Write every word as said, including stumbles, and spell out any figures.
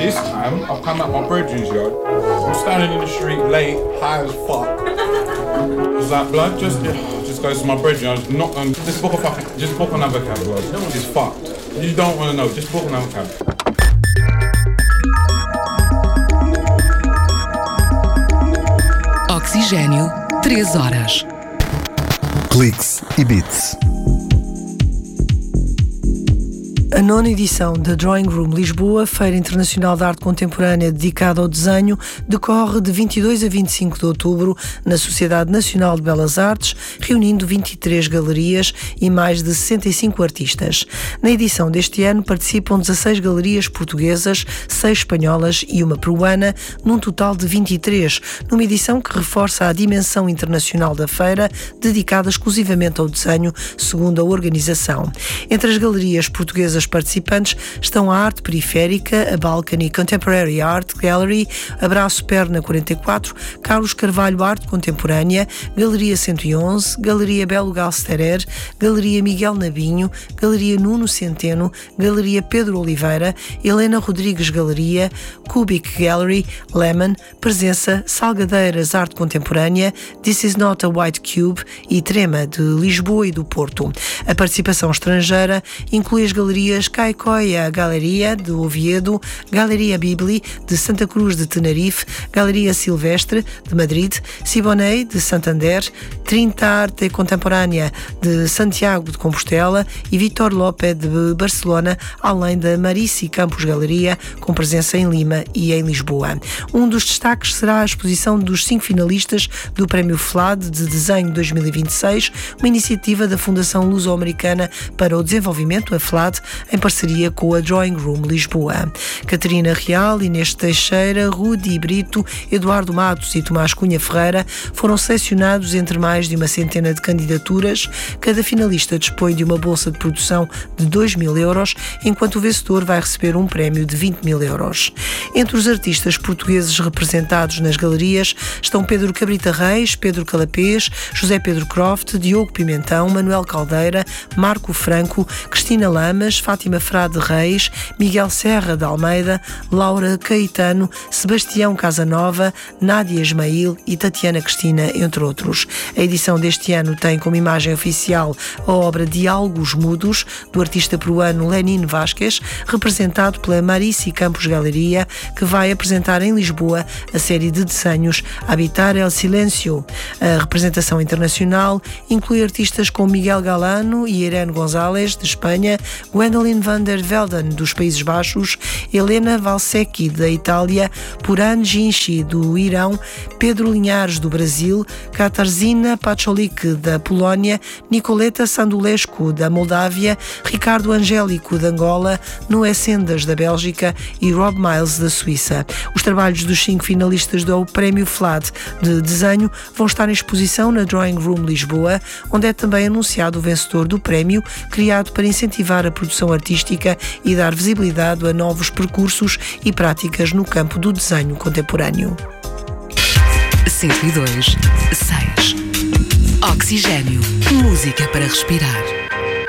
This time, I've come at my brethren's yard. I'm standing in the street late, high as fuck. It's like, blood, just, just goes to my brethren. I was not, um, just book a fucking, just book another cab, blood. It's fucked. You don't want to know, just book another cab. Oxigênio, três horas. Cliques e Beats. A nona edição da Drawing Room Lisboa, Feira Internacional de Arte Contemporânea dedicada ao desenho, decorre de vinte e dois a vinte e cinco de outubro na Sociedade Nacional de Belas Artes, reunindo vinte e três galerias e mais de sessenta e cinco artistas. Na edição deste ano participam dezasseis galerias portuguesas, seis espanholas e uma peruana, num total de vinte e três, numa edição que reforça a dimensão internacional da feira, dedicada exclusivamente ao desenho, segundo a organização. Entre as galerias portuguesas participantes estão a Arte Periférica, a Balcony Contemporary Art Gallery, Abraço Perna quarenta e quatro, Carlos Carvalho Arte Contemporânea, Galeria cento e onze, Galeria Belo Galsterer, Galeria Miguel Nabinho, Galeria Nuno Centeno, Galeria Pedro Oliveira, Helena Rodrigues Galeria, Cubic Gallery, Lemon, Presença, Salgadeiras Arte Contemporânea, This is not a White Cube e Trema, de Lisboa e do Porto. A participação estrangeira inclui as galerias Caicoia Galeria, de Oviedo, Galeria Bibli, de Santa Cruz de Tenerife, Galeria Silvestre, de Madrid, Siboney, de Santander, Trinta Arte Contemporânea, de Santiago de Compostela e Vitor López, de Barcelona, além da Marici Campos Galeria, com presença em Lima e em Lisboa. Um dos destaques será a exposição dos cinco finalistas do Prémio F L A D de Desenho dois mil e vinte e seis, uma iniciativa da Fundação Luso-Americana para o Desenvolvimento, a F L A D, em parceria com a Drawing Room Lisboa. Catarina Real, Inês Teixeira, Rudi Brito, Eduardo Matos e Tomás Cunha Ferreira foram selecionados entre mais de uma centena de candidaturas. Cada finalista dispõe de uma bolsa de produção de dois mil euros, enquanto o vencedor vai receber um prémio de vinte mil euros. Entre os artistas portugueses representados nas galerias estão Pedro Cabrita Reis, Pedro Calapês, José Pedro Croft, Diogo Pimentão, Manuel Caldeira, Marco Franco, Cristina Lamas, Fátima Frade Reis, Miguel Serra de Almeida, Laura Caetano, Sebastião Casanova, Nádia Ismail e Tatiana Cristina, entre outros. A edição deste ano tem como imagem oficial a obra Diálogos Mudos, do artista peruano Lenin Vázquez, representado pela Marici Campos Galeria, que vai apresentar em Lisboa a série de desenhos Habitar el Silencio. A representação internacional inclui artistas como Miguel Galano e Irene González, de Espanha, Gwendolyn van der Velden, dos Países Baixos, Helena Valsecchi, da Itália, Puran Jinshi, do Irão, Pedro Linhares, do Brasil, Katarzyna Pacholik, da Polónia, Nicoleta Sandulescu, da Moldávia, Ricardo Angélico, de Angola, Noé Sendas, da Bélgica e Rob Miles, da Suíça. Os trabalhos dos cinco finalistas do Prémio F L A D de Desenho vão estar em exposição na Drawing Room Lisboa, onde é também anunciado o vencedor do prémio, criado para incentivar a produção artística e dar visibilidade a novos percursos e práticas no campo do desenho contemporâneo. cento e dois, seis. Oxigênio. Música para respirar.